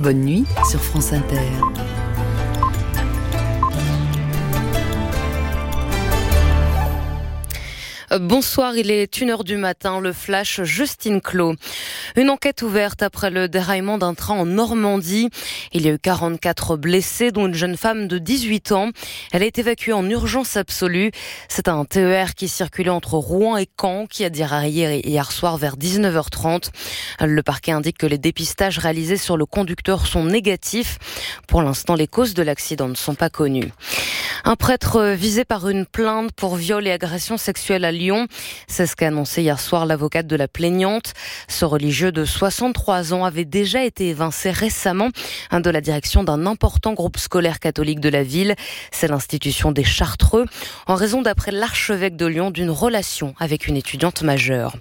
Bonne nuit sur France Inter. Bonsoir, il est 1h du matin, le flash Justine Clos. Une enquête ouverte après le déraillement d'un train en Normandie. Il y a eu 44 blessés, dont une jeune femme de 18 ans. Elle a été évacuée en urgence absolue. C'est un TER qui circulait entre Rouen et Caen qui a déraillé hier soir vers 19h30. Le parquet indique que les dépistages réalisés sur le conducteur sont négatifs. Pour l'instant, les causes de l'accident ne sont pas connues. Un prêtre visé par une plainte pour viol et agression sexuelle à Lyon. C'est ce qu'a annoncé hier soir l'avocate de la plaignante. Ce religieux de 63 ans avait déjà été évincé récemment de la direction d'un important groupe scolaire catholique de la ville. C'est l'institution des Chartreux, en raison, d'après l'archevêque de Lyon, d'une relation avec une étudiante majeure.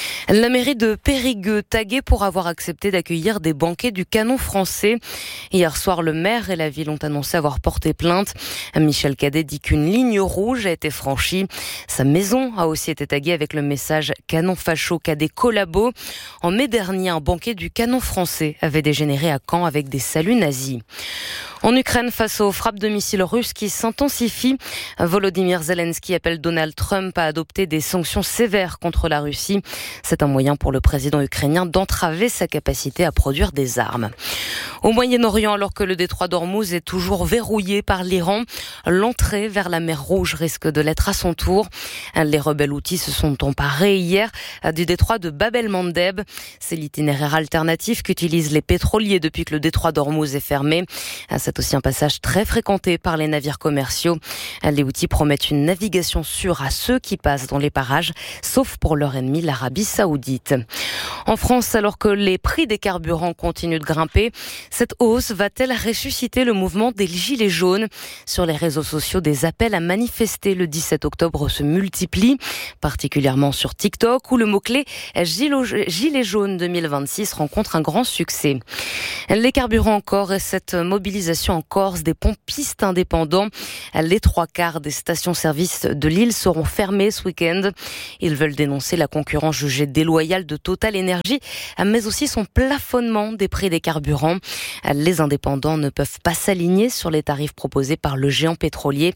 La mairie de Périgueux, taguée pour avoir accepté d'accueillir des banquets du Canon français. Hier soir, le maire et la ville ont annoncé avoir porté plainte. Michel Cadet dit qu'une ligne rouge a été franchie. Sa maison a aussi été taguée avec le message Canon facho Cadet collabo. En mai dernier, un banquet du Canon français avait dégénéré à Caen avec des saluts nazis. En Ukraine, face aux frappes de missiles russes qui s'intensifient, Volodymyr Zelensky appelle Donald Trump à adopter des sanctions sévères contre la Russie. C'est un moyen pour le président ukrainien d'entraver sa capacité à produire des armes. Au Moyen-Orient, alors que le détroit d'Ormuz est toujours verrouillé par l'Iran, l'entrée vers la mer Rouge risque de l'être à son tour. Les rebelles houthis se sont emparés hier du détroit de Bab el-Mandeb. C'est l'itinéraire alternatif qu'utilisent les pétroliers depuis que le détroit d'Ormuz est fermé. C'est aussi un passage très fréquenté par les navires commerciaux. Les Houthis promettent une navigation sûre à ceux qui passent dans les parages, sauf pour leur ennemi, l'Arabie Saoudite. En France, alors que les prix des carburants continuent de grimper, cette hausse va-t-elle ressusciter le mouvement des Gilets jaunes ? Sur les réseaux sociaux, des appels à manifester le 17 octobre se multiplient, particulièrement sur TikTok, où le mot-clé « Gilets jaunes 2026 » rencontre un grand succès. Les carburants encore et cette mobilisation en Corse des pompistes indépendants. Les 3/4 des stations-service de l'île seront fermées ce week-end. Ils veulent dénoncer la concurrence jugée déloyale de Total Energy, mais aussi son plafonnement des prix des carburants. Les indépendants ne peuvent pas s'aligner sur les tarifs proposés par le géant pétrolier.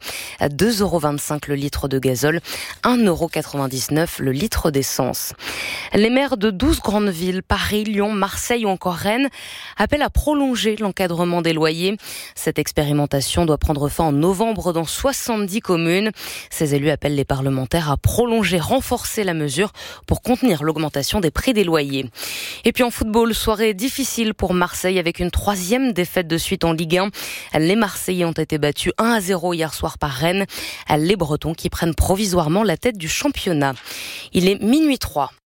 2,25 € le litre de gazole, 1,99 € le litre d'essence. Les maires de 12 grandes villes, Paris, Lyon, Marseille ou encore Rennes, appellent à prolonger l'encadrement des loyers. Cette expérimentation doit prendre fin en novembre dans 70 communes. Ces élus appellent les parlementaires à prolonger, renforcer la mesure pour contenir l'augmentation des prix des loyers. Et puis en football, soirée difficile pour Marseille avec une 3e défaite de suite en Ligue 1. Les Marseillais ont été battus 1-0 hier soir par Rennes. Les Bretons qui prennent provisoirement la tête du championnat. Il est 00h03.